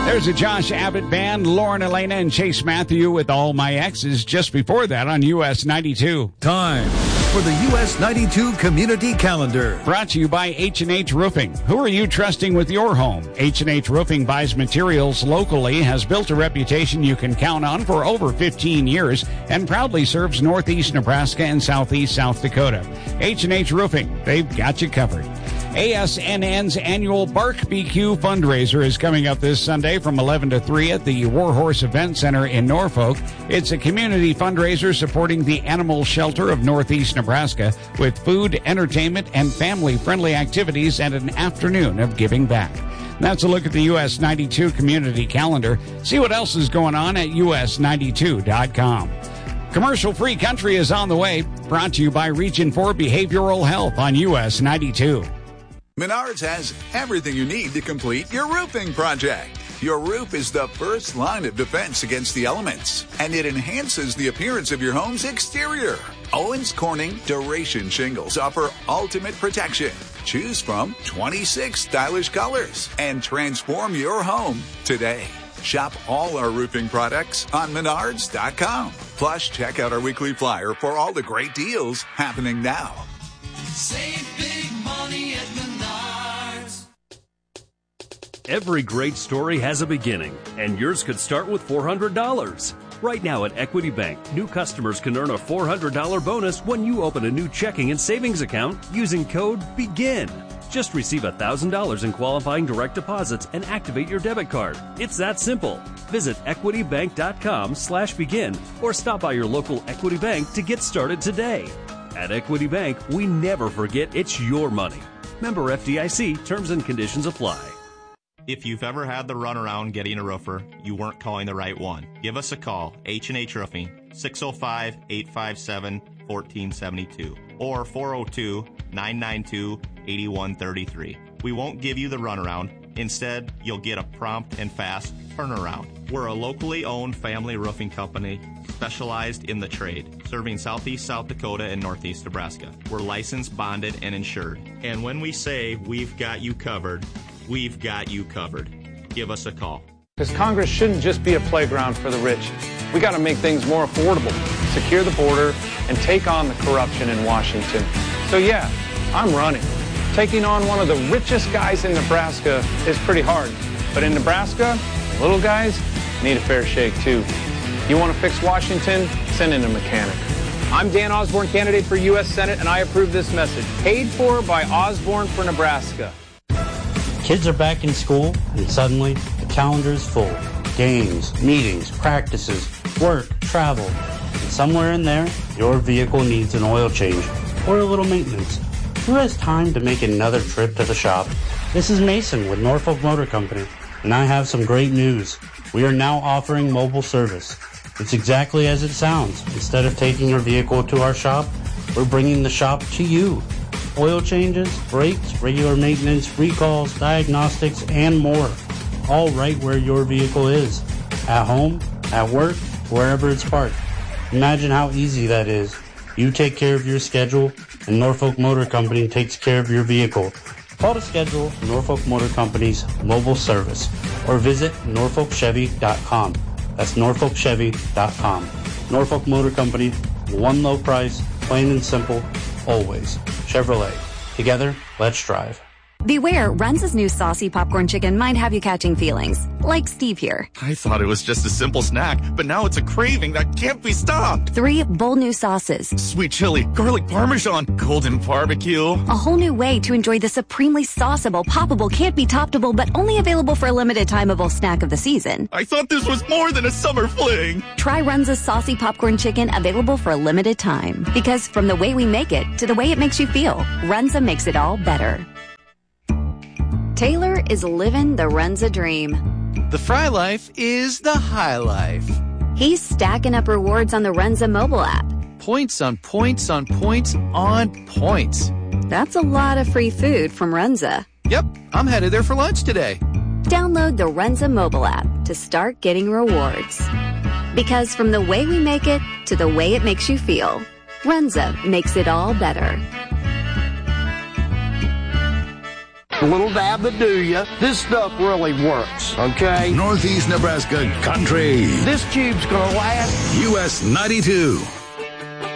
There's a Josh Abbott band, Lauren Elena and Chase Matthew with All My Exes. Just before that on US 92. Time for the US 92 Community Calendar. Brought to you by H&H Roofing. Who are you trusting with your home? H&H Roofing buys materials locally, has built a reputation you can count on for over 15 years, and proudly serves Northeast Nebraska and Southeast South Dakota. H&H Roofing, they've got you covered. ASNN's annual Bark BQ fundraiser is coming up this Sunday from 11 to 3 at the Warhorse Event Center in Norfolk. It's a community fundraiser supporting the Animal Shelter of Northeast Nebraska with food, entertainment, and family-friendly activities and an afternoon of giving back. That's a look at the US 92 Community Calendar. See what else is going on at us92.com. Commercial-free country is on the way. Brought to you by Region 4 Behavioral Health on US 92. Menards has everything you need to complete your roofing project. Your roof is the first line of defense against the elements, and it enhances the appearance of your home's exterior. Owens Corning Duration Shingles offer ultimate protection. Choose from 26 stylish colors and transform your home today. Shop all our roofing products on Menards.com. Plus, check out our weekly flyer for all the great deals happening now. Save big money at Menards. Every great story has a beginning, and yours could start with $400. Right now at Equity Bank, new customers can earn a $400 bonus when you open a new checking and savings account using code BEGIN. Just receive $1,000 in qualifying direct deposits and activate your debit card. It's that simple. Visit equitybank.com/begin or stop by your local Equity Bank to get started today. At Equity Bank, we never forget it's your money. Member FDIC, terms and conditions apply. If you've ever had the runaround getting a roofer, you weren't calling the right one. Give us a call, H&H Roofing, 605-857-1472 or 402-992-8133. We won't give you the runaround. Instead, you'll get a prompt and fast turnaround. We're a locally owned family roofing company specialized in the trade, serving Southeast South Dakota and Northeast Nebraska. We're licensed, bonded, and insured. And when we say we've got you covered, we've got you covered. Give us a call. Because Congress shouldn't just be a playground for the rich. We got to make things more affordable, secure the border, and take on the corruption in Washington. So yeah, I'm running. Taking on one of the richest guys in Nebraska is pretty hard. But in Nebraska, little guys need a fair shake too. You want to fix Washington? Send in a mechanic. I'm Dan Osborne, candidate for U.S. Senate, and I approve this message. Paid for by Osborne for Nebraska. Kids are back in school, and suddenly the calendar is full. Games, meetings, practices, work, travel. And somewhere in there, your vehicle needs an oil change or a little maintenance. Who has time to make another trip to the shop? This is Mason with Norfolk Motor Company, and I have some great news. We are now offering mobile service. It's exactly as it sounds. Instead of taking your vehicle to our shop, we're bringing the shop to you. Oil changes, brakes, regular maintenance, recalls, diagnostics, and more. All right where your vehicle is. At home, at work, wherever it's parked. Imagine how easy that is. You take care of your schedule, and Norfolk Motor Company takes care of your vehicle. Call to schedule Norfolk Motor Company's mobile service or visit norfolkchevy.com. That's norfolkchevy.com. Norfolk Motor Company, one low price, plain and simple, always. Chevrolet. Together, let's drive. Beware, Runza's new saucy popcorn chicken might have you catching feelings. Like Steve here. I thought it was just a simple snack, but now it's a craving that can't be stopped. 3 bold new sauces. Sweet chili, garlic parmesan, golden barbecue. A whole new way to enjoy the supremely sauceable, poppable, can't be toppable, but only available for a limited timeable snack of the season. I thought this was more than a summer fling. Try Runza's saucy popcorn chicken, available for a limited time. Because from the way we make it to the way it makes you feel, Runza makes it all better. Taylor is living the Runza dream. The Fry Life is the high life. He's stacking up rewards on the Runza mobile app. Points on points on points on points. That's a lot of free food from Runza. Yep, I'm headed there for lunch today. Download the Runza mobile app to start getting rewards. Because from the way we make it to the way it makes you feel, Runza makes it all better. a little dab to do ya. This stuff really works, okay? Northeast Nebraska Country. This tube's gonna last. US 92.